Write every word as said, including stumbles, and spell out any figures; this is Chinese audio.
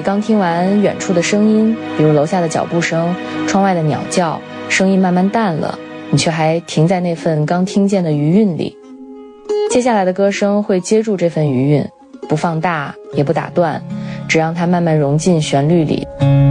刚听完远处的声音，比如楼下的脚步声、窗外的鸟叫，声音慢慢淡了，你却还停在那份刚听见的余韵里。接下来的歌声会接住这份余韵，不放大也不打断，只让它慢慢融进旋律里。